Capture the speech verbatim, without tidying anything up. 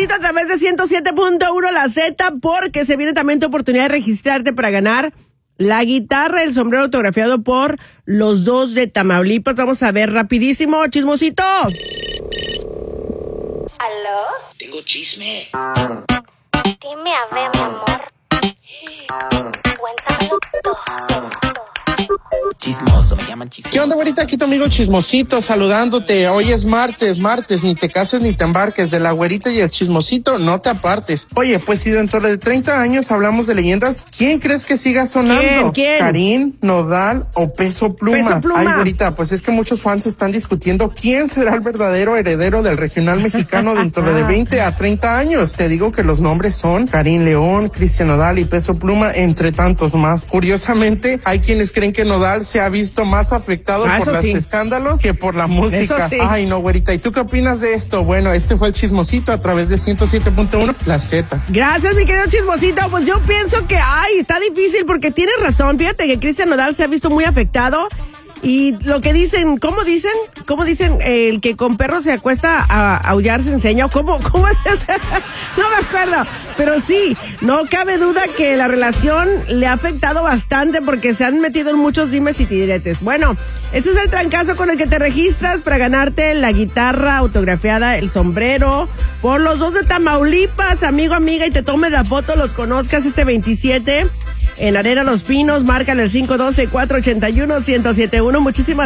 Chismosito a través de ciento siete punto uno La Z, porque se viene también tu oportunidad de registrarte para ganar la guitarra, el sombrero autografiado por los dos de Tamaulipas. Vamos a ver rapidísimo, Chismosito. ¿Aló? Tengo chisme. Dime a ver, mi amor. Cuéntamelo todo. Chismoso, me llaman chismoso. ¿Qué onda, güerita? Aquí tu amigo Chismosito saludándote. Hoy es martes, martes, ni te cases ni te embarques. De la güerita y el Chismosito, no te apartes. Oye, pues si dentro de treinta años hablamos de leyendas, ¿quién crees que siga sonando? ¿Quién? ¿Quién? ¿Karin, Nodal o Peso Pluma? Peso Pluma. Ay, güerita, pues es que muchos fans están discutiendo quién será el verdadero heredero del regional mexicano dentro de veinte a treinta años. Te digo que los nombres son Karin León, Cristian Nodal y Peso Pluma, entre tantos más. Curiosamente, hay quienes creen que Nodal se ha visto más afectado Ah, por los sí. escándalos que por la música. Eso sí. Ay, no, güerita. ¿Y tú qué opinas de esto? Bueno, este fue el Chismosito a través de ciento siete punto uno La Z. Gracias, mi querido Chismosito. Pues yo pienso que, ay, está difícil porque tienes razón. Fíjate que Cristian Nodal se ha visto muy afectado. Y lo que dicen, ¿cómo dicen? ¿Cómo dicen? El que con perro se acuesta a aullar se enseña. ¿Cómo, cómo es eso? No me acuerdo. Pero sí, no cabe duda que la relación le ha afectado bastante porque se han metido en muchos dimes y diretes. Bueno, ese es el trancazo con el que te registras para ganarte la guitarra autografiada, el sombrero, por los dos de Tamaulipas, amigo, amiga, y te tomes la foto, los conozcas este veintisiete en Arena Los Pinos. Márcale el cinco uno dos, cuatro ocho uno, uno cero siete uno. Muchísimas